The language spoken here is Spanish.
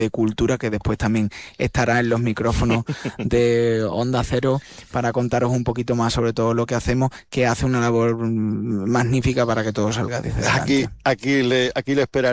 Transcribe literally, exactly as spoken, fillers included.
de cultura, que después también estará en los micrófonos de Onda Cero para contaros un poquito más sobre todo lo que hacemos, que hace una labor mm, magnífica para que todo salga desde Aquí, adelante. aquí le, aquí le esperaré.